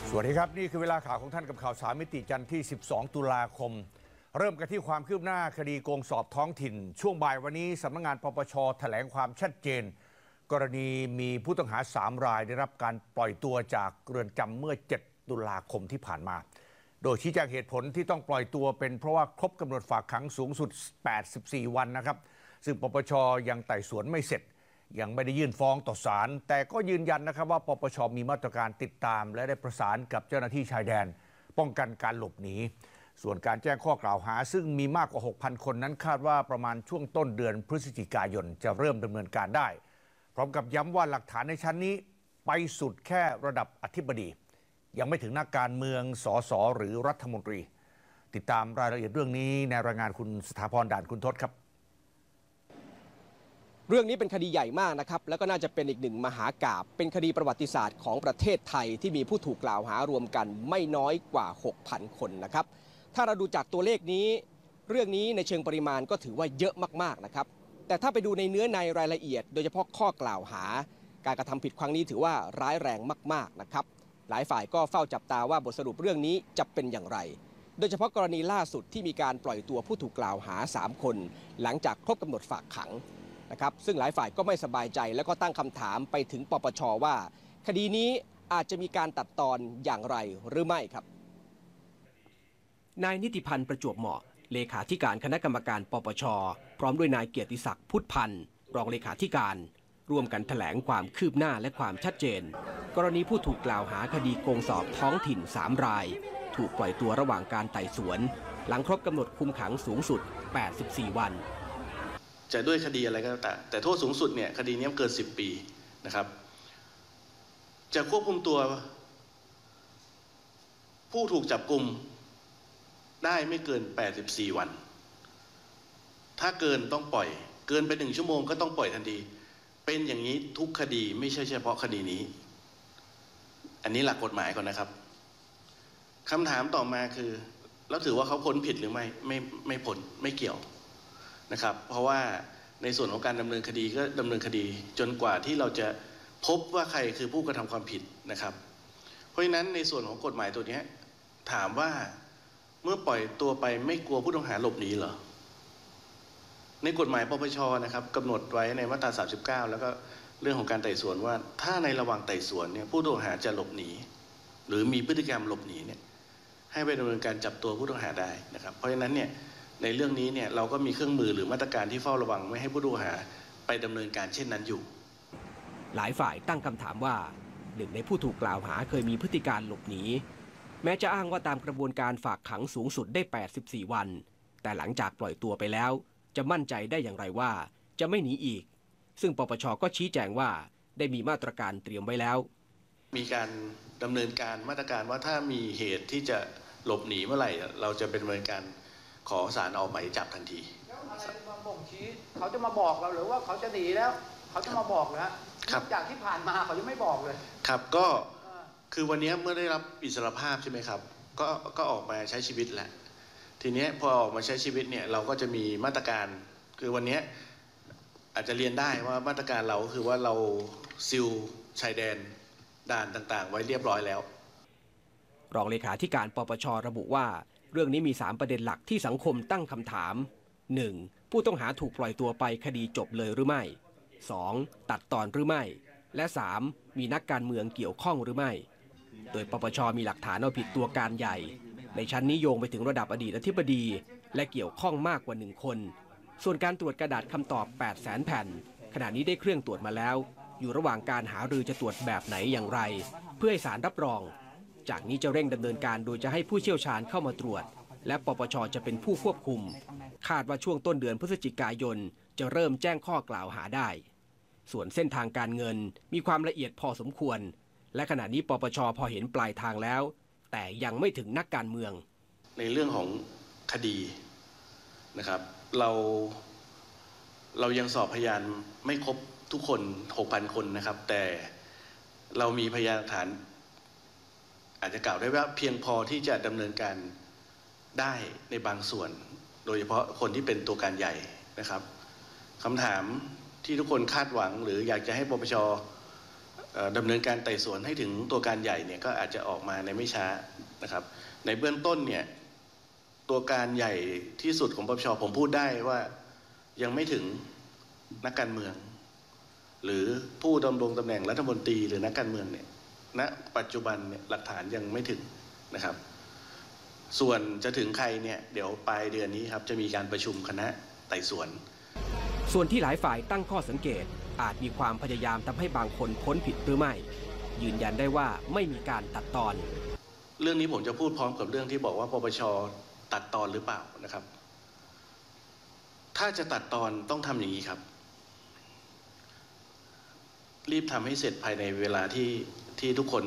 สวัสดีครับนี่คือเวลาข่าวของท่านกับข่าวสามมิติจันทร์ที่12ตุลาคมเริ่มกันที่ความคืบหน้าคดีโกงสอบท้องถิ่นช่วงบ่ายวันนี้สำนักงานปปช.แถลงความชัดเจนกรณีมีผู้ต้องหา3รายได้รับการปล่อยตัวจากเรือนจำเมื่อ7ตุลาคมที่ผ่านมาโดยชี้แจงเหตุผลที่ต้องปล่อยตัวเป็นเพราะว่าครบกำหนดฝากขังสูงสุด84วันนะครับซึ่งปปช.ยังไต่สวนไม่เสร็จยังไม่ได้ยื่นฟ้องต่อศาลแต่ก็ยืนยันนะครับว่าปปช.มีมาตรการติดตามและได้ประสานกับเจ้าหน้าที่ชายแดนป้องกันการหลบหนีส่วนการแจ้งข้อกล่าวหาซึ่งมีมากกว่า 6,000 คนนั้นคาดว่าประมาณช่วงต้นเดือนพฤศจิกายนจะเริ่มดำเนินการได้พร้อมกับย้ำว่าหลักฐานในชั้นนี้ไปสุดแค่ระดับอธิบดียังไม่ถึงนักการเมืองสสหรือรัฐมนตรีติดตามรายละเอียดเรื่องนี้ในรายงานคุณสถาพร ด่านคุณทศครับเรื่องนี้เป็นคดีใหญ่มากนะครับแล้วก็น่าจะเป็นอีกหนึ่งมหากาพย์เป็นคดีประวัติศาสตร์ของประเทศไทยที่มีผู้ถูกกล่าวหารวมกันไม่น้อยกว่า 6,000 คนนะครับถ้าเราดูจากตัวเลขนี้เรื่องนี้ในเชิงปริมาณก็ถือว่าเยอะมากๆนะครับแต่ถ้าไปดูในเนื้อในรายละเอียดโดยเฉพาะข้อกล่าวหาการกระทำผิดครั้งนี้ถือว่าร้ายแรงมากๆนะครับหลายฝ่ายก็เฝ้าจับตาว่าบทสรุปเรื่องนี้จะเป็นอย่างไรโดยเฉพาะกรณีล่าสุดที่มีการปล่อยตัวผู้ถูกกล่าวหา3คนหลังจากครบกำหนดฝากขังนะครับซึ่งหลายฝ่ายก็ไม่สบายใจแล้วก็ตั้งคำถามไปถึงปปช.ว่าคดีนี้อาจจะมีการตัดตอนอย่างไรหรือไม่ครับนายนิติพันธ์ประจวบเหมาะเลขาธิการคณะกรรมการปปช.พร้อมด้วยนายเกียรติศักดิ์พุทธพันธ์รองเลขาธิการร่วมกันแถลงความคืบหน้าและความชัดเจนกรณีผู้ถูกกล่าวหาคดีโกงสอบท้องถิ่น3รายถูกปล่อยตัวระหว่างการไต่สวนหลังครบกำหนดคุมขังสูงสุด84วันจะด้วยคดีอะไรก็ตามแต่โทษสูงสุดเนี่ยคดีนี้เกิน10 ปีนะครับจะควบคุมตัวผู้ถูกจับกุมได้ไม่เกิน84วันถ้าเกินต้องปล่อยเกินไป1 ชั่วโมงก็ต้องปล่อยทันทีเป็นอย่างนี้ทุกคดีไม่ใช่เฉพาะคดีนี้อันนี้หลักกฎหมายก่อนนะครับคำถามต่อมาคือแล้วถือว่าเขาพ้นผิดหรือไม่พ้นไม่เกี่ยวนะครับเพราะว่าในส่วนของการดำเนินคดีก็ดำเนินคดีจนกว่าที่เราจะพบว่าใครคือผู้กระทำความผิดนะครับเพราะฉะนั้นในส่วนของกฎหมายตัวนี้ถามว่าเมื่อปล่อยตัวไปไม่กลัวผู้ต้องหาหลบหนีเหรอในกฎหมายปปช.นะครับกำหนดไว้ในมาตรา39แล้วก็เรื่องของการไต่สวนว่าถ้าในระหว่างไต่สวนเนี่ยผู้ต้องหาจะหลบหนีหรือมีพฤติกรรมหลบหนีเนี่ยให้ไปดำเนินการจับตัวผู้ต้องหาได้นะครับเพราะฉะนั้นเนี่ยในเรื่องนี้เนี่ยเราก็มีเครื่องมือหรือมาตรการที่เฝ้าระวังไม่ให้ผู้ต้องหาไปดำเนินการเช่นนั้นอยู่หลายฝ่ายตั้งคำถามว่าหนึ่งในผู้ถูกกล่าวหาเคยมีพฤติการหลบหนีแม้จะอ้างว่าตามกระบวนการฝากขังสูงสุดได้84วันแต่หลังจากปล่อยตัวไปแล้วจะมั่นใจได้อย่างไรว่าจะไม่หนีอีกซึ่งปปช.ก็ชี้แจงว่าได้มีมาตรการเตรียมไว้แล้วมีการดำเนินการมาตรการว่าถ้ามีเหตุที่จะหลบหนีเมื่อไหร่เราจะเป็นดำเนินการขอศาลออกหมายจับทันทีแล้วอะไรมาบ่งชี้เขาจะมาบอกเราหรือว่าเขาจะหนีแล้วเขาจะมาบอกแล้วจากที่ผ่านมาเขายังไม่บอกเลยครับก็คือวันนี้เมื่อได้รับอิสรภาพใช่ไหมครับก็ออกมาใช้ชีวิตแหละทีนี้พอออกมาใช้ชีวิตเนี่ยเราก็จะมีมาตรการคือวันนี้อาจจะเรียนได้ว่ามาตรการเราคือว่าเราซิลชายแดนด่านต่างๆไว้เรียบร้อยแล้วรองเลขาธิการปปช.ระบุว่าเรื่องนี้มี3ประเด็นหลักที่สังคมตั้งคำถาม 1. ผู้ต้องหาถูกปล่อยตัวไปคดีจบเลยหรือไม่ 2. ตัดตอนหรือไม่และ 3. มีนักการเมืองเกี่ยวข้องหรือไม่โดยปปช.มีหลักฐานเอาผิดตัวการใหญ่ในชั้นนี้โยงไปถึงระดับอดีตอธิบดีและเกี่ยวข้องมากกว่า1คนส่วนการตรวจกระดาษคำตอบ 800,000 แผ่นขณะนี้ได้เครื่องตรวจมาแล้วอยู่ระหว่างการหารือจะตรวจแบบไหนอย่างไรเพื่อให้ศาลรับรองจากนี้จะเร่งดำเนินการโดยจะให้ผู้เชี่ยวชาญเข้ามาตรวจและปปช.จะเป็นผู้ควบคุมคาดว่าช่วงต้นเดือนพฤศจิกายนจะเริ่มแจ้งข้อกล่าวหาได้ส่วนเส้นทางการเงินมีความละเอียดพอสมควรและขณะนี้ปปช.พอเห็นปลายทางแล้วแต่ยังไม่ถึงนักการเมืองในเรื่องของคดีนะครับเรายังสอบพยานไม่ครบทุกคน 6,000 คนนะครับแต่เรามีพยานหลักฐานอาจจะกล่าวได้ว่าเพียงพอที่จะดำเนินการได้ในบางส่วนโดยเฉพาะคนที่เป็นตัวการใหญ่นะครับคำถามที่ทุกคนคาดหวังหรืออยากจะให้ปปช. ดำเนินการไต่สวนให้ถึงตัวการใหญ่เนี่ยก็อาจจะออกมาในไม่ช้านะครับในเบื้องต้นเนี่ยตัวการใหญ่ที่สุดของปปชผมพูดได้ว่ายังไม่ถึงนักการเมืองหรือผู้ดำรงตำแหน่งรัฐมนตรีหรือนักการเมืองเนี่ยณปัจจุบันเนี่ยหลักฐานยังไม่ถึงนะครับส่วนจะถึงใครเนี่ยเดี๋ยวปลายเดือนนี้ครับจะมีการประชุมคณะไต่สวนส่วนที่หลายฝ่ายตั้งข้อสังเกตอาจมีความพยายามทำให้บางคนพ้นผิดหรือไม่ยืนยันได้ว่าไม่มีการตัดตอนเรื่องนี้ผมจะพูดพร้อมกับเรื่องที่บอกว่าปปชตัดตอนหรือเปล่านะครับถ้าจะตัดตอนต้องทำอย่างนี้ครับรีบทำให้เสร็จภายในเวลาที่ทุกคน